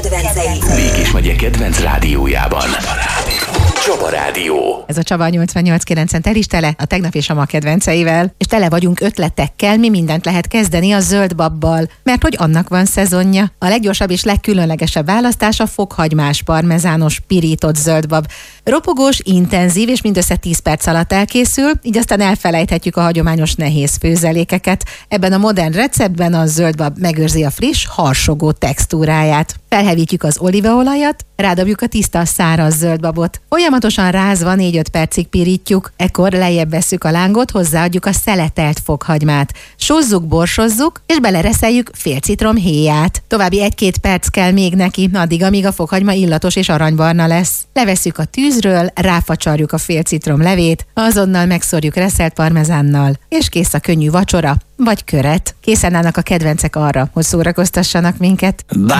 kedvencei. Mégis megye kedvenc rádiójában. Csaba Rádió. Ez a Csaba 88.9-en tel is tele a tegnap és a ma kedvenceivel. És tele vagyunk ötletekkel, mi mindent lehet kezdeni a zöldbabbal, mert hogy annak van szezonja. A leggyorsabb és legkülönlegesebb választás a fokhagymás parmezános pirított zöldbab. Ropogós, intenzív és mindössze 10 perc alatt elkészül, így aztán elfelejthetjük a hagyományos nehéz főzelékeket. Ebben a modern receptben a zöldbab megőrzi a friss, harsogó textúráját. Felhevítjük az olívaolajat, rádobjuk a tiszta, száraz zöldbabot. Folyamatosan rázva 4-5 percig pirítjuk, ekkor lejjebb vesszük a lángot, hozzáadjuk a szeletelt fokhagymát. Sózzuk, borsozzuk, és belereszeljük fél citrom héját. További 1-2 perc kell még neki, addig, amíg a fokhagyma illatos és aranybarna lesz. Levesszük a tűzről, ráfacsarjuk a fél citrom levét, azonnal megszórjuk reszelt parmezánnal, és kész a könnyű vacsora, vagy köret. Készen állnak a kedvencek arra, hogy szórakoztassanak minket.